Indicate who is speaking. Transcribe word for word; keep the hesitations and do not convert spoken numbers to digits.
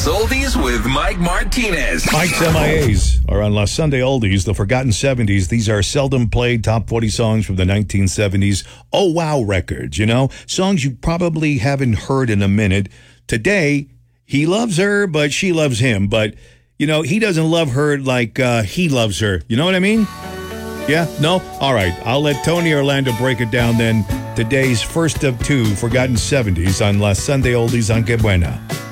Speaker 1: Los Oldies with Mike Martinez.
Speaker 2: Mike's M I As are on Los Sunday Oldies, the Forgotten seventies. These are seldom played top forty songs from the nineteen seventies. Oh, wow records, you know? Songs you probably haven't heard in a minute. Today, he loves her, but she loves him. But, you know, he doesn't love her like uh, he loves her. You know what I mean? Yeah? No? All right. I'll let Tony Orlando break it down then. Today's first of two Forgotten seventies on Las Sunday Oldies on Que Buena.